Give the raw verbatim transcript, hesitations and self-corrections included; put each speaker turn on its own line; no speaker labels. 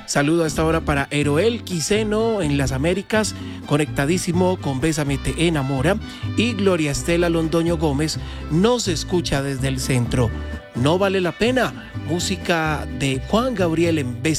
Saludo a esta hora para Eroel Quiseno en las Américas, conectadísimo con Bésame te enamora. Y Gloria Estela Londoño Gómez nos escucha desde el centro. No vale la pena, música de Juan Gabriel en Bésame.